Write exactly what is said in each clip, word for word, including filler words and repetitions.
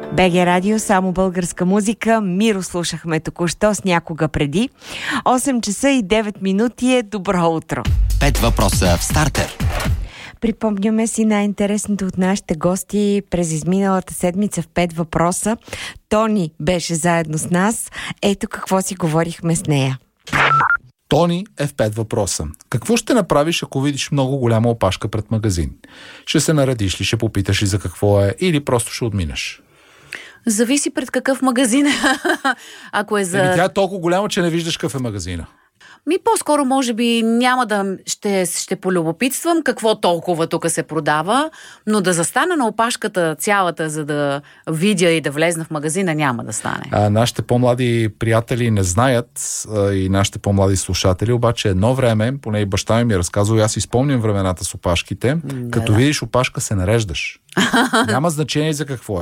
БГ Радио, само българска музика. Миро слушахме току-що с някога преди. осем часа и девет минути е добро утро. Пет въпроса в стартер. Припомняме си най-интересното от нашите гости през изминалата седмица в пет въпроса. Тони беше заедно с нас. Ето какво си говорихме с нея. Тони е в пет въпроса. Какво ще направиш, ако видиш много голяма опашка пред магазин? Ще се наредиш ли, ще попиташ ли за какво е или просто ще отминеш? Зависи пред какъв магазин е. Ако е за... Еми, тя е толкова голяма, че не виждаш какъв е магазина. Ми по-скоро може би няма да ще, ще полюбопитствам какво толкова тук се продава, но да застана на опашката цялата, за да видя и да влезна в магазина, няма да стане. А, нашите по-млади приятели не знаят а, и нашите по-млади слушатели, обаче едно време, поне и баща ми ми разказва, аз изпомням времената с опашките, да, като да. видиш опашка се нареждаш. Няма значение за какво е.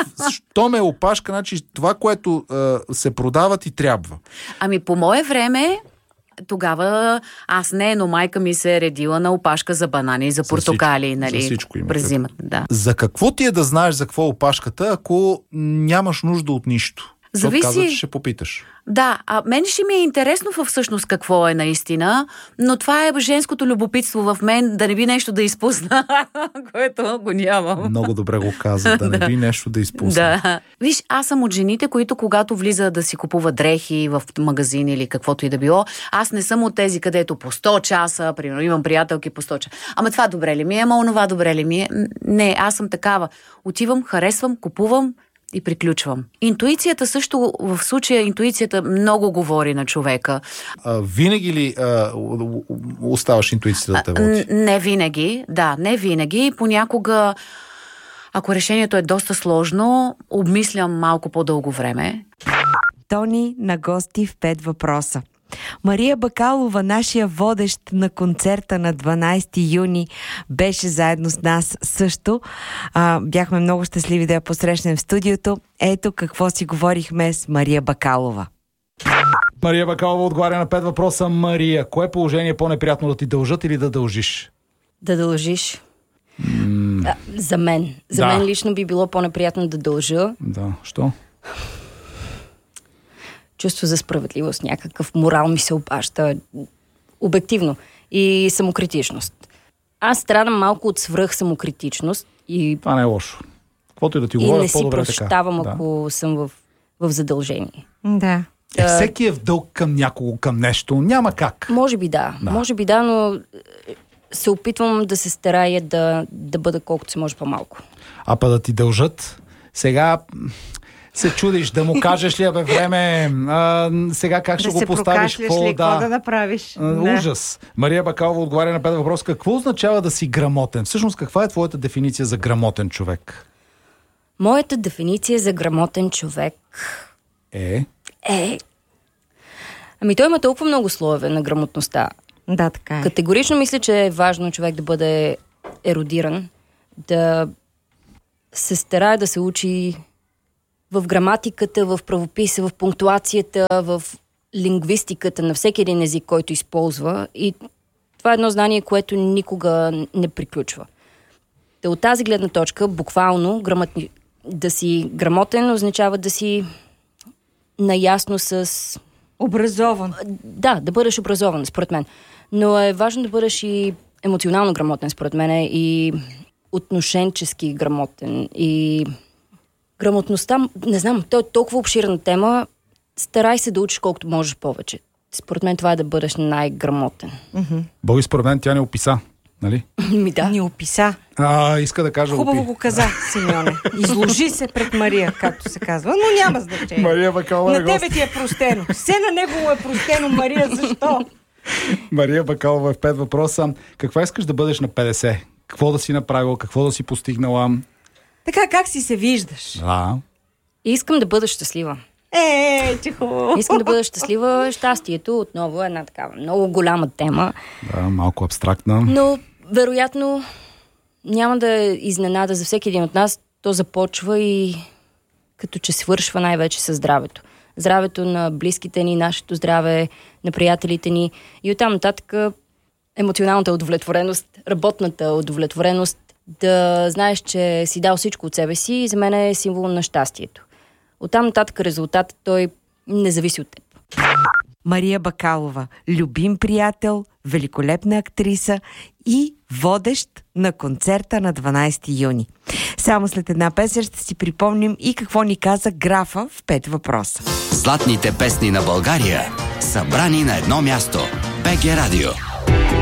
Що ме е опашка, значи това, което а, се продава, ти трябва. Ами по мое време тогава аз не, но майка ми се е редила на опашка за банани, за, за портокали, всичко, нали, за всичко през зимата. Да. За какво ти е да знаеш за какво е опашката, ако нямаш нужда от нищо? Зависи. Защото казваш, ще попиташ. Да, а мен ще ми е интересно всъщност какво е наистина, но това е женското любопитство в мен, да не би нещо да изпусна, което го нямам. Много добре го каза, да не би нещо да изпусна. Да. Виж, аз съм от жените, които когато влиза да си купува дрехи в магазин или каквото и да било, аз не съм от тези, където по сто часа, примерно имам приятелки по сто часа. Ама това добре ли ми е, ама онова добре ли ми е? Не, аз съм такава. Отивам, харесвам, купувам и приключвам. Интуицията също, в случая интуицията много говори на човека. А, винаги ли а, оставаш интуицията да те води? Не винаги, да, не винаги. Понякога, ако решението е доста сложно, обмислям малко по-дълго време. Тони на гости в пет въпроса. Мария Бакалова, нашия водещ на концерта на дванайсети юни, беше заедно с нас също. А, бяхме много щастливи да я посрещнем в студиото. Ето какво си говорихме с Мария Бакалова. Мария Бакалова отговаря на пет въпроса. Мария, кое положение е по-неприятно, да ти дължат или да дължиш? Да дължиш. Mm. А, за мен. За да. мен лично би било по-неприятно да дължа. Да, що? Чувство за справедливост, някакъв морал ми се обаща. Обективно. И самокритичност. Аз страдам малко от свръх самокритичност. И... Това не е лошо. Каквото и да ти и говоря, не си по-добре прощавам, така. ако да. съм в, в задължение. Да. Е, всеки е в дълг към някого, към нещо. Няма как. Може би да. да. Може би да, но се опитвам да се старая да, да бъда колкото се може по-малко. А па да ти дължат, сега се чудиш да му кажеш ли, абе време, а, сега как ще да го поставиш? Да се прокашляш ли, какво да направиш? А, да. Ужас. Мария Бакалова отговаря на пет въпроса. Какво означава да си грамотен? Всъщност, каква е твоята дефиниция за грамотен човек? Моята дефиниция за грамотен човек Е? Е... Ами той има толкова много слоеве на грамотността. Да, така е. Категорично мисля, че е важно човек да бъде ерудиран, да се старае да се учи в граматиката, в правописа, в пунктуацията, в лингвистиката на всеки един език, който използва. И това е едно знание, което никога не приключва. Та от тази гледна точка, буквално, грамотни... да си грамотен означава да си наясно с... Образован. Да, да бъдеш образован, според мен. Но е важно да бъдеш и емоционално грамотен, според мен, и отношенчески грамотен. И грамотността, не знам, то е толкова обширна тема, старай се да учиш колкото можеш повече. Според мен това е да бъдеш най-грамотен. Mm-hmm. Боги, според мен тя не описа, нали? Ми да. Ни описа. А, иска да кажа... Хубаво опи. го каза, Симеоне. Изложи се пред Мария, както се казва, но няма значение. Мария Бакалова на е гост. тебе ти е простено. Все на него му е простено, Мария, защо? Мария Бакалова е в пет въпроса. Каква искаш да бъдеш на петдесет? Какво да си направила? Какво да си постигнала? Така, как си се виждаш? А. Искам да бъда щастлива. Е, че хубаво. Искам да бъда щастлива. Щастието отново е една такава много голяма тема. Да, малко абстрактна. Но, вероятно, няма да е изненада за всеки един от нас. То започва и като че свършва най-вече със здравето. Здравето на близките ни, нашето здраве, на приятелите ни. И оттам нататък емоционалната удовлетвореност, работната удовлетвореност, да знаеш, че си дал всичко от себе си, и за мен е символ на щастието. Оттам нататък резултат той не зависи от теб. Мария Бакалова, любим приятел, великолепна актриса и водещ на концерта на дванайсети юни. Само след една песен ще си припомним и какво ни каза графа в пет въпроса. Златните песни на България, събрани на едно място. БГ Радио.